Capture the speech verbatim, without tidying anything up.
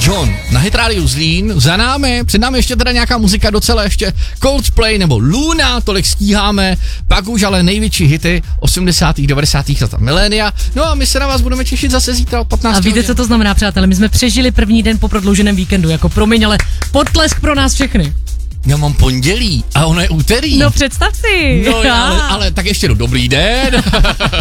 John na Hit Radio Zlín, za námi, před námi ještě teda nějaká muzika docela ještě Coldplay nebo Luna, tolik stíháme, pak už ale největší hity osmdesátých devadesátých let milénia, no a my se na vás budeme těšit zase zítra o patnáct. A víte, hodin. Co to znamená, přátelé, my jsme přežili první den po prodlouženém víkendu, jako promiň, ale potlesk pro nás všechny. Já mám pondělí a ono je úterý. No představ si. No, ale, ale tak ještě do dobrý den.